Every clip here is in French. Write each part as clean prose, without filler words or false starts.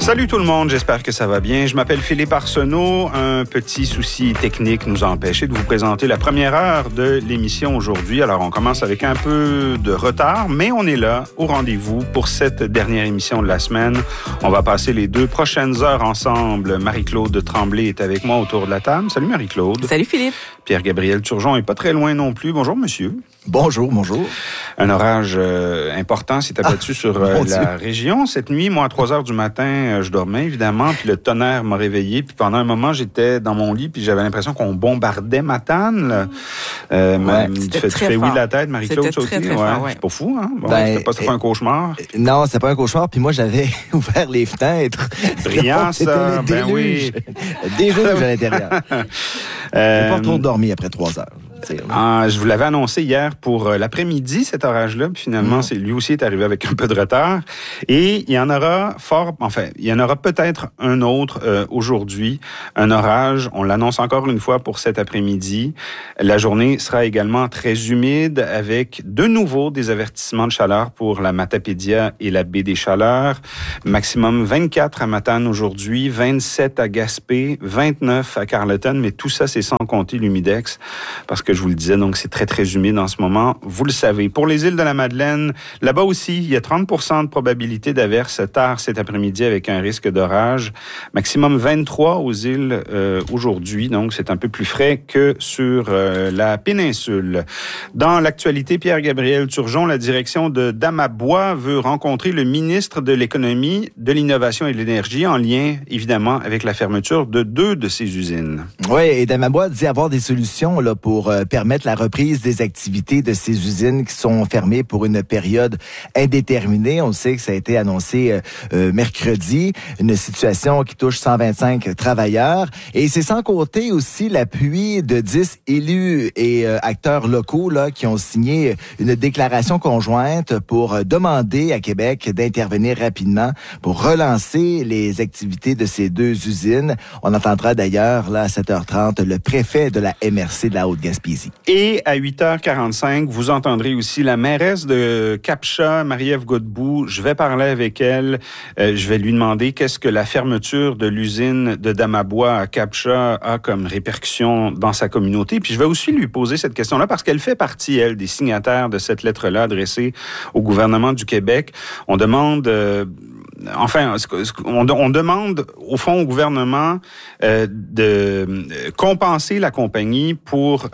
Salut tout le monde, j'espère que ça va bien. Je m'appelle Philippe Arsenault. Un petit souci technique nous a empêché de vous présenter la première heure de l'émission aujourd'hui. Alors, on commence avec un peu de retard, mais on est là, au rendez-vous pour cette dernière émission de la semaine. On va passer les 2 prochaines heures ensemble. Marie-Claude Tremblay est avec moi autour de la table. Salut Marie-Claude. Salut Philippe. Pierre-Gabriel Turgeon est pas très loin non plus. Bonjour monsieur. Bonjour. Un orage important s'est abattu sur la région. Cette nuit, moi, à 3 heures du matin, je dormais, évidemment, puis le tonnerre m'a réveillé. Puis pendant un moment, j'étais dans mon lit, puis j'avais l'impression qu'on bombardait Matane. Tu fais oui de la tête, Marie-Claude, ça aussi? Très fort, C'est pas fou, hein? Bon, c'était pas un cauchemar? Non, c'était pas un cauchemar. Puis moi, j'avais ouvert les fenêtres. Brillant, donc, ça. C'était le déluge. Déluge à l'intérieur. J'ai pas trop dormi après 3 heures. Je vous l'avais annoncé hier pour l'après-midi, cet orage-là. Puis finalement, lui aussi est arrivé avec un peu de retard. Et il y en aura peut-être un autre aujourd'hui. Un orage, on l'annonce encore une fois pour cet après-midi. La journée sera également très humide avec de nouveau des avertissements de chaleur pour la Matapédia et la baie des Chaleurs. Maximum 24 à Matane aujourd'hui, 27 à Gaspé, 29 à Carleton. Mais tout ça, c'est sans compter l'humidex. Parce que je vous le disais, donc c'est très, très humide en ce moment. Vous le savez. Pour les îles de la Madeleine, là-bas aussi, il y a 30% de probabilité d'averse tard cet après-midi avec un risque d'orage. Maximum 23 aux îles aujourd'hui, donc c'est un peu plus frais que sur la péninsule. Dans l'actualité, Pierre-Gabriel Turgeon, la direction de Damabois veut rencontrer le ministre de l'Économie, de l'Innovation et de l'Énergie en lien, évidemment, avec la fermeture de 2 de ces usines. Oui, et Damabois dit avoir des solutions là, pour permettre la reprise des activités de ces usines qui sont fermées pour une période indéterminée. On sait que ça a été annoncé mercredi, une situation qui touche 125 travailleurs. Et c'est sans compter aussi l'appui de 10 élus et acteurs locaux là, qui ont signé une déclaration conjointe pour demander à Québec d'intervenir rapidement pour relancer les activités de ces 2 usines. On entendra d'ailleurs là à 7h30 le préfet de la MRC de la Haute-Gaspésie. Et à 8h45, vous entendrez aussi la mairesse de Cap-Chat, Marie-Ève Godbout. Je vais parler avec elle. Je vais lui demander qu'est-ce que la fermeture de l'usine de Damabois à Cap-Chat a comme répercussion dans sa communauté. Puis je vais aussi lui poser cette question-là parce qu'elle fait partie, elle, des signataires de cette lettre-là adressée au gouvernement du Québec. On demande... on demande au fond au gouvernement de compenser la compagnie pour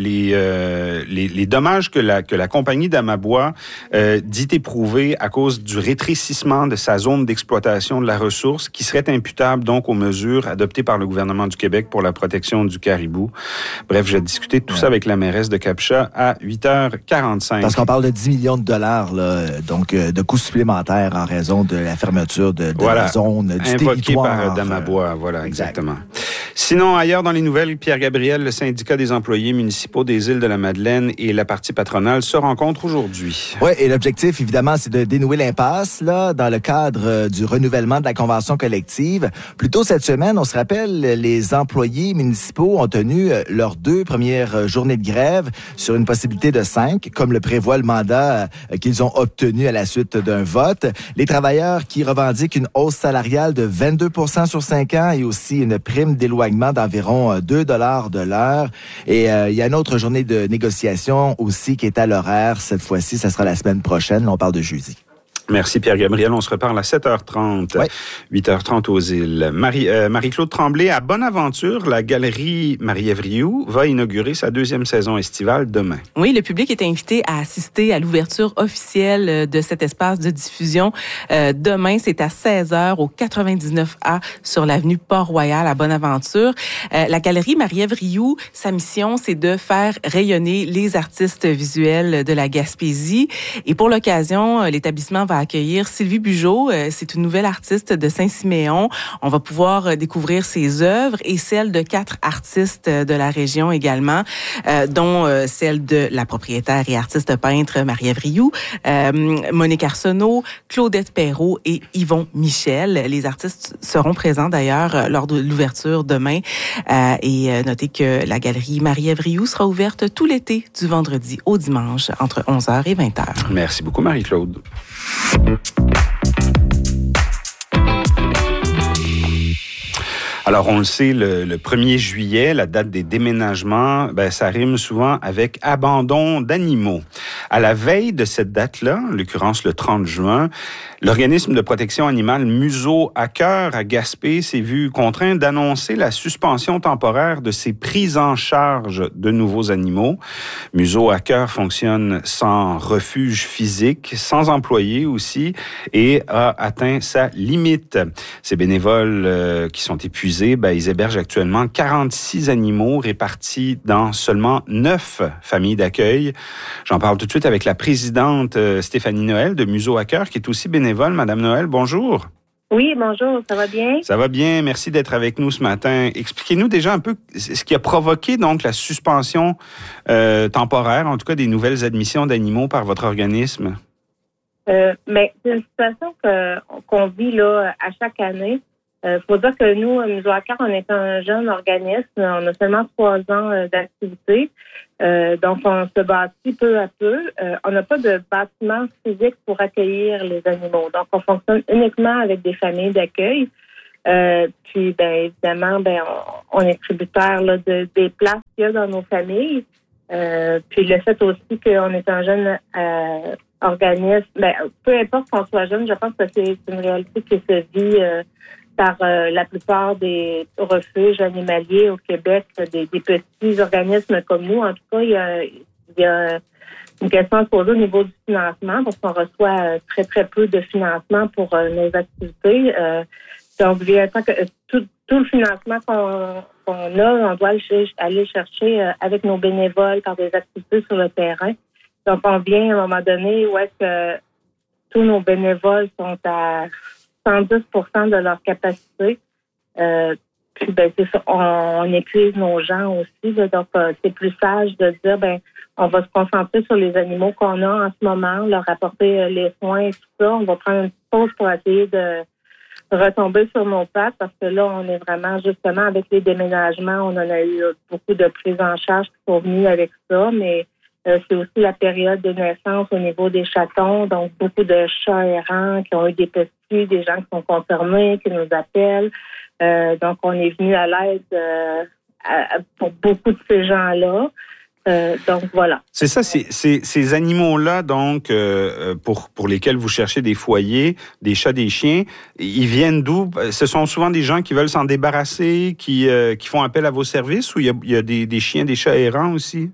les dommages que la compagnie Damabois dit éprouver à cause du rétrécissement de sa zone d'exploitation de la ressource qui serait imputable donc aux mesures adoptées par le gouvernement du Québec pour la protection du caribou. Bref, je vais discuter de tout ça avec la mairesse de Cap-Chat à 8h45. Parce qu'on parle de 10 millions de dollars, là, donc de coûts supplémentaires en raison de la fermeture de la zone du territoire. Invoqué par Damabois, voilà, exactement. Sinon, ailleurs dans les nouvelles, Pierre-Gabriel, le syndicat des employés municipaux des îles de la Madeleine et la partie patronale se rencontrent aujourd'hui. Oui, et l'objectif, évidemment, c'est de dénouer l'impasse là dans le cadre du renouvellement de la convention collective. Plus tôt cette semaine, on se rappelle, les employés municipaux ont tenu leurs 2 premières journées de grève sur une possibilité de 5, comme le prévoit le mandat qu'ils ont obtenu à la suite d'un vote. Les travailleurs qui revendiquent une hausse salariale de 22% sur 5 ans et aussi une prime d'éloignement d'environ 2 $ de l'heure. Et il y a une autre journée de négociation aussi qui est à l'horaire. Cette fois-ci, ça sera la semaine prochaine. Là, on parle de jeudi. Merci Pierre-Gabriel. On se reparle à 7h30, 8h30 aux îles. Marie-Claude Tremblay, à Bonaventure, la galerie Marie-Ève Rioux va inaugurer sa 2e saison estivale demain. Oui, le public est invité à assister à l'ouverture officielle de cet espace de diffusion. Demain, c'est à 16h au 99A sur l'avenue Port-Royal à Bonaventure. La galerie Marie-Ève Rioux, sa mission, c'est de faire rayonner les artistes visuels de la Gaspésie. Et pour l'occasion, l'établissement va accueillir Sylvie Bugeaud. C'est une nouvelle artiste de Saint-Siméon. On va pouvoir découvrir ses œuvres et celles de 4 artistes de la région également, dont celle de la propriétaire et artiste peintre Marie-Ève Rioux, Monique Arsenault, Claudette Perrault et Yvon Michel. Les artistes seront présents d'ailleurs lors de l'ouverture demain. Et notez que la galerie Marie-Ève Rioux sera ouverte tout l'été du vendredi au dimanche entre 11h et 20h. Merci beaucoup Marie-Claude. Alors, on le sait, le 1er juillet, la date des déménagements, ça rime souvent avec abandon d'animaux. À la veille de cette date-là, en l'occurrence le 30 juin, l'organisme de protection animale Museau à Cœur à Gaspé s'est vu contraint d'annoncer la suspension temporaire de ses prises en charge de nouveaux animaux. Museau à Cœur fonctionne sans refuge physique, sans employés aussi, et a atteint sa limite. Ces bénévoles qui sont épuisés, ils hébergent actuellement 46 animaux répartis dans seulement 9 familles d'accueil. J'en parle tout de suite avec la présidente Stéphanie Noël de Museau à Cœur, qui est aussi bénévole. Madame Noël, bonjour. Oui, bonjour, ça va bien? Ça va bien, merci d'être avec nous ce matin. Expliquez-nous déjà un peu ce qui a provoqué donc la suspension temporaire, en tout cas des nouvelles admissions d'animaux par votre organisme. Mais c'est une situation qu'on vit là à chaque année. Faut dire que nous, Museau à Cœur, on est un jeune organisme. On a seulement 3 ans d'activité. Donc, on se bâtit peu à peu. On n'a pas de bâtiment physique pour accueillir les animaux. Donc, on fonctionne uniquement avec des familles d'accueil. Puis, évidemment, on est tributaire là, des places qu'il y a dans nos familles. Puis, le fait aussi qu'on est un jeune organisme, peu importe qu'on soit jeune, je pense que c'est une réalité qui se vit par la plupart des refuges animaliers au Québec, des petits organismes comme nous. En tout cas, il y a une question à se poser au niveau du financement, parce qu'on reçoit très, très peu de financement pour nos activités. Donc, il y a que tout le financement qu'on a, on doit aller chercher avec nos bénévoles par des activités sur le terrain. Donc, on vient à un moment donné où est-ce que tous nos bénévoles sont à 110% de leur capacité. Puis, c'est ça, on épuise nos gens aussi. Là, donc, c'est plus sage de dire, on va se concentrer sur les animaux qu'on a en ce moment, leur apporter les soins et tout ça. On va prendre une petite pause pour essayer de retomber sur nos pattes, parce que là, on est vraiment, justement, avec les déménagements, on en a eu beaucoup de prises en charge qui sont venues avec ça, mais c'est aussi la période de naissance au niveau des chatons, donc beaucoup de chats errants qui ont eu des petits, des gens qui sont concernés, qui nous appellent. Donc, on est venu à l'aide pour beaucoup de ces gens-là. Donc, voilà. C'est ça, ces animaux-là, donc, pour lesquels vous cherchez des foyers, des chats, des chiens, ils viennent d'où? Ce sont souvent des gens qui veulent s'en débarrasser, qui font appel à vos services, ou il y a des chiens, des chats errants aussi?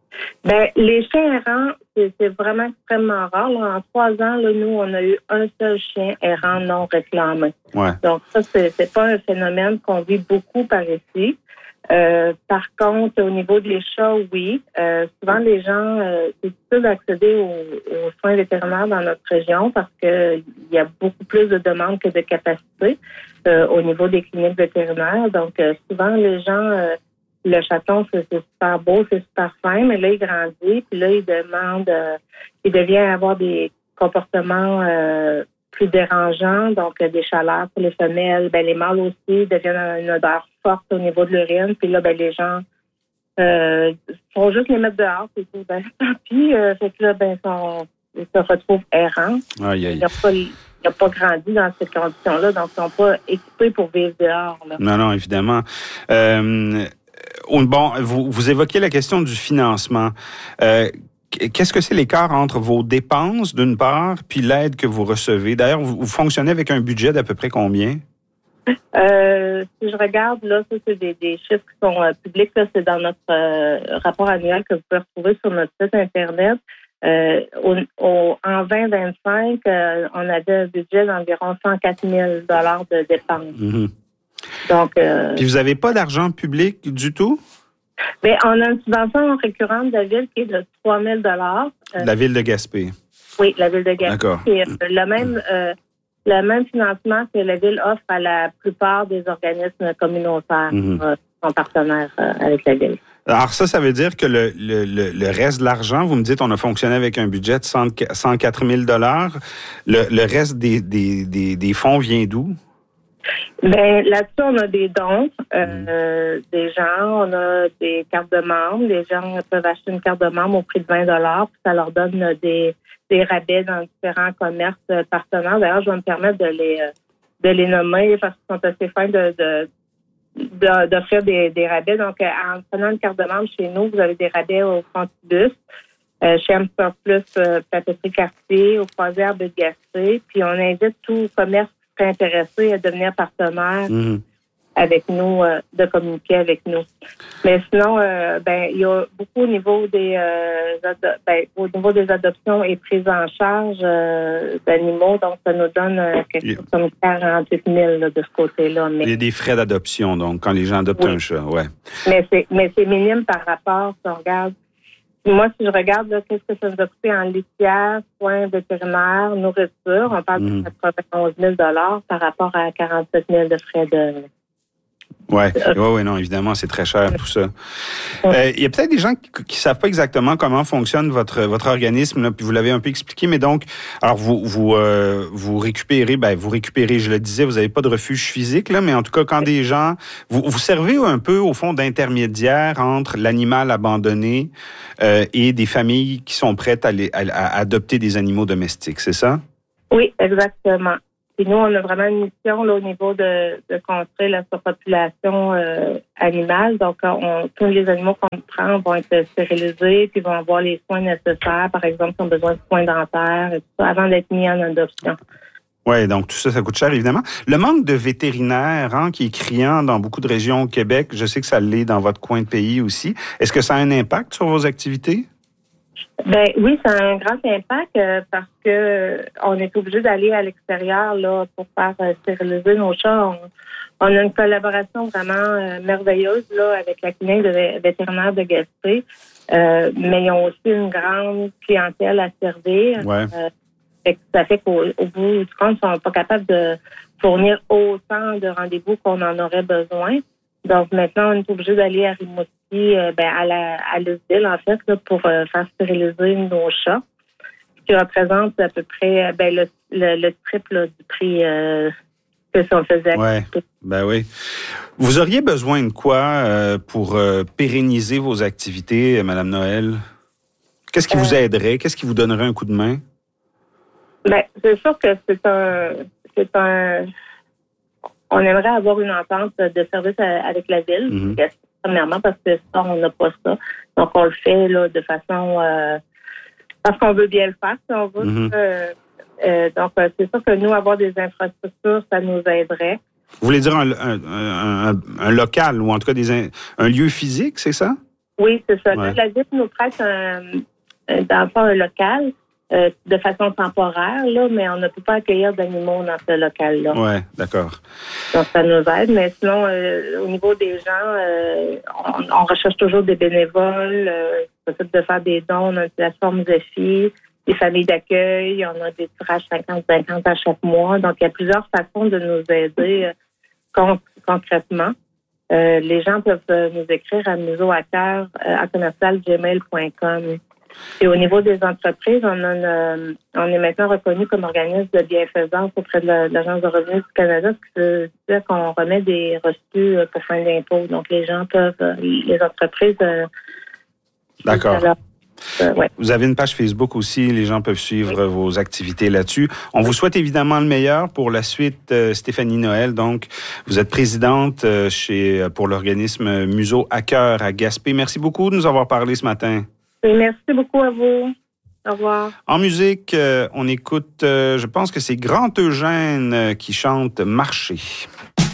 Les chiens errants, c'est vraiment extrêmement rare. Là, en 3 ans, là, nous, on a eu un seul chien errant non réclamé. Ouais. Donc, ça, c'est pas un phénomène qu'on vit beaucoup par ici. Par contre, au niveau des chats, oui. Souvent, les gens, c'est difficile d'accéder aux soins vétérinaires dans notre région parce que il y a beaucoup plus de demandes que de capacité au niveau des cliniques vétérinaires. Donc, souvent, les gens... le chaton, c'est super beau, c'est super fin, mais là, il grandit, puis là, il devient avoir des comportements plus dérangeants, donc des chaleurs pour les femelles. Les mâles aussi deviennent une odeur forte au niveau de l'urine, puis là, les gens font juste les mettre dehors, puis tant pis, fait que là, ils se retrouvent errants. Aïe, aïe. Il n'a pas grandi dans ces conditions-là, donc ils ne sont pas équipés pour vivre dehors. Là. Non, évidemment. Vous évoquez la question du financement. Qu'est-ce que c'est l'écart entre vos dépenses, d'une part, puis l'aide que vous recevez? D'ailleurs, vous fonctionnez avec un budget d'à peu près combien? Si je regarde, là, ça, c'est des chiffres qui sont publics. Là, c'est dans notre rapport annuel que vous pouvez retrouver sur notre site Internet. En 2025, on avait un budget d'environ 104 000 $ de dépenses. Mm-hmm. Donc, puis vous n'avez pas d'argent public du tout? On a une subvention récurrente de la ville qui est de 3 000 $. La ville de Gaspé? Oui, la ville de Gaspé. D'accord. C'est le même financement que la ville offre à la plupart des organismes communautaires qui sont partenaires avec la ville. Alors ça veut dire que le reste de l'argent, vous me dites, on a fonctionné avec un budget de 104 000 $. Le reste des fonds vient d'où? Là-dessus, on a des dons des gens, on a des cartes de membres. Les gens peuvent acheter une carte de membre au prix de 20 $, puis ça leur donne des rabais dans différents commerces partenaires. D'ailleurs, je vais me permettre de les nommer parce qu'ils sont assez fins d'offrir des rabais. Donc, en prenant une carte de membre chez nous, vous avez des rabais au Frontibus, chez Hamster Plus, Papeterie Cartier, au Croisière de Gaspé. Puis, on invite tout commerce qui serait intéressé à devenir partenaire avec nous, de communiquer avec nous. Mais sinon, il y a beaucoup au niveau des adoptions et prises en charge d'animaux. Donc, ça nous donne quelque chose comme 48 000 là, de ce côté-là. Mais, il y a des frais d'adoption, donc, quand les gens adoptent un chat, ouais. Mais c'est minime par rapport, si on regarde. Moi, si je regarde, là, qu'est-ce que ça nous a coûté en litière, soins vétérinaires, nourriture, on parle de 91 000 par rapport à 47 000 de frais de... Oui, non, évidemment, c'est très cher tout ça. Il y a peut-être des gens qui savent pas exactement comment fonctionne votre organisme, là, puis vous l'avez un peu expliqué, mais donc, alors vous récupérez, je le disais, vous n'avez pas de refuge physique, là, mais en tout cas, quand des gens, vous servez un peu, au fond, d'intermédiaire entre l'animal abandonné et des familles qui sont prêtes à adopter des animaux domestiques, c'est ça? Oui, exactement. Puis nous, on a vraiment une mission là, au niveau de construire la surpopulation animale. Donc, tous les animaux qu'on prend vont être stérilisés, puis vont avoir les soins nécessaires. Par exemple, ils ont besoin de soins dentaires et tout ça, avant d'être mis en adoption. Oui, donc tout ça, ça coûte cher, évidemment. Le manque de vétérinaires, qui est criant dans beaucoup de régions au Québec, je sais que ça l'est dans votre coin de pays aussi. Est-ce que ça a un impact sur vos activités? Ben oui, ça a un grand impact parce que on est obligé d'aller à l'extérieur là pour faire stériliser nos chats. On a une collaboration vraiment merveilleuse là avec la clinique de vétérinaire de Gaspé, mais ils ont aussi une grande clientèle à servir. Ouais. Ça fait qu'au bout du compte, ils sont pas capables de fournir autant de rendez-vous qu'on en aurait besoin. Donc maintenant, on est obligé d'aller à Rimouski, à l'usine, en fait, là, pour faire stériliser nos chats, ce qui représente à peu près le triple là, du prix que si on faisait. Oui. Vous auriez besoin de quoi pour pérenniser vos activités, Mme Noël? Qu'est-ce qui vous aiderait? Qu'est-ce qui vous donnerait un coup de main? C'est sûr que c'est un on aimerait avoir une entente de service avec la ville, premièrement, parce que ça, on n'a pas ça. Donc, on le fait là de façon... parce qu'on veut bien le faire, si on veut. Donc, c'est sûr que nous, avoir des infrastructures, ça nous aiderait. Vous voulez dire un local, ou en tout cas un lieu physique, c'est ça? Oui, c'est ça. Ouais. La ville nous prête un local. De façon temporaire, là, mais on ne peut pas accueillir d'animaux dans ce local-là. Oui, d'accord. Donc, ça nous aide. Mais sinon, au niveau des gens, on recherche toujours des bénévoles. C'est possible de faire des dons. On a une plateforme Zephy, des familles d'accueil. On a des tirages 50-50 à chaque mois. Donc, il y a plusieurs façons de nous aider concrètement. Les gens peuvent nous écrire à museauacoeur@gmail.com. Et au niveau des entreprises, on est maintenant reconnu comme organisme de bienfaisance auprès de l'Agence de revenus du Canada, ce qui veut dire qu'on remet des reçus pour fin d'impôt. Donc, les gens peuvent, les entreprises... D'accord. Vous avez une page Facebook aussi, les gens peuvent suivre vos activités là-dessus. On vous souhaite évidemment le meilleur pour la suite, Stéphanie Noël. Donc, vous êtes présidente pour l'organisme Museau à Cœur à Gaspé. Merci beaucoup de nous avoir parlé ce matin. Merci beaucoup à vous. Au revoir. En musique, on écoute, je pense que c'est Grand Eugène qui chante « Marcher ».